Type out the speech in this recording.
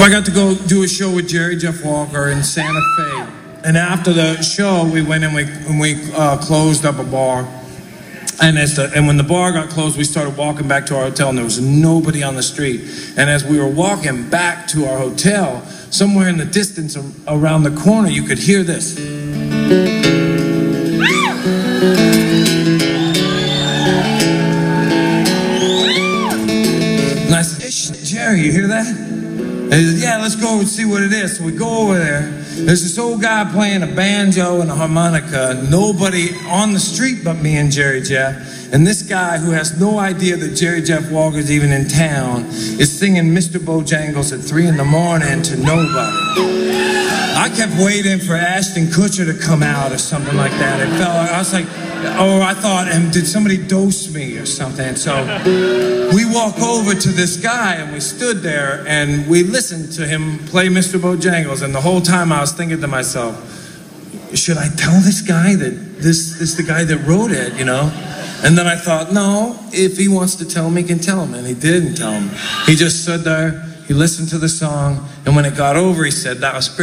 I got to go do a show with Jerry Jeff Walker in Santa Fe. And after the show, we went and we closed up a bar. And when the bar got closed, we started walking back to our hotel, and there was nobody on the street. And as we were walking back to our hotel, somewhere in the distance around the corner, you could hear this. And I said, hey, Jerry, you hear that? And he said, yeah, let's go over and see what it is. So we go over there. There's this old guy playing a banjo and a harmonica. Nobody on the street but me and Jerry Jeff. And this guy, who has no idea that Jerry Jeff Walker's even in town, is singing Mr. Bojangles at 3 a.m. to nobody. I kept waiting for Ashton Kutcher to come out or something like that. It felt like, I was like, or I thought, did somebody dose me or something? So we walk over to this guy, and we stood there, and we listened to him play Mr. Bojangles. And the whole time I was thinking to myself, should I tell this guy that this is the guy that wrote it, you know? And then I thought, no, if he wants to tell him, he can tell him. And he didn't tell him. He just stood there, he listened to the song, and when it got over, he said, that was great.